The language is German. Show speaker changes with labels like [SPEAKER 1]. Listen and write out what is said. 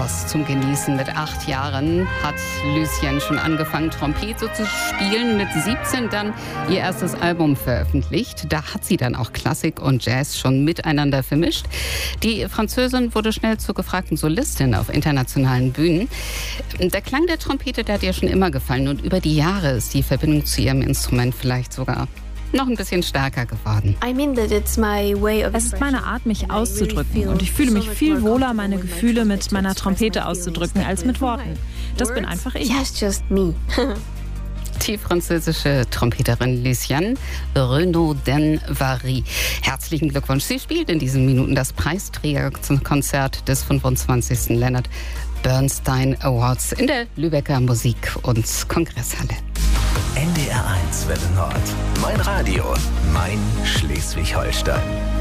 [SPEAKER 1] Chaos zum Genießen. Mit 8 Jahren hat Lucien schon angefangen, Trompete zu spielen. Mit 17 dann ihr erstes Album veröffentlicht. Da hat sie dann auch Klassik und Jazz schon miteinander vermischt. Die Französin wurde schnell zur gefragten Solistin auf internationalen Bühnen. Der Klang der Trompete, der hat ihr schon immer gefallen. Und über die Jahre ist die Verbindung zu ihrem Instrument vielleicht sogar noch ein bisschen stärker geworden.
[SPEAKER 2] Es ist meine Art, mich auszudrücken. Und ich fühle mich viel wohler, meine Gefühle mit meiner Trompete auszudrücken, als mit Worten. Das bin einfach ich.
[SPEAKER 1] Die französische Trompeterin Lucien Renaud-Denvary. Herzlichen Glückwunsch. Sie spielt in diesen Minuten das Preisträgerkonzert des 25. Leonard Bernstein Awards in der Lübecker Musik- und Kongresshalle.
[SPEAKER 3] NDR 1 Welle Nord. Mein Radio, mein Schleswig-Holstein.